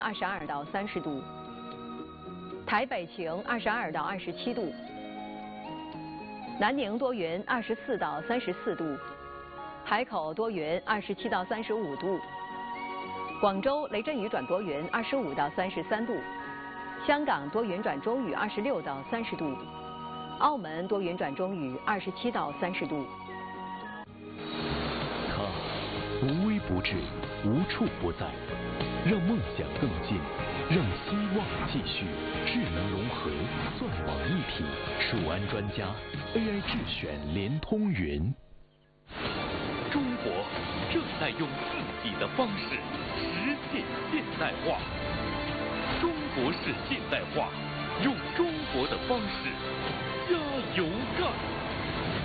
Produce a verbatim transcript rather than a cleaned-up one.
二十二到三十度，台北晴二十二到二十七度，南宁多云二十四到三十四度，海口多云二十七到三十五度，广州雷阵雨转多云二十五到三十三度，香港多云转中雨二十六到三十度，澳门多云转中雨二十七到三十度。 他无微不至，无处不在。让梦想更近，让希望继续，智能融合，钻网一体，数安专家 A I 智选联通云。 中国正在用自己的方式实现现代化，中国式现代化，用中国的方式加油干！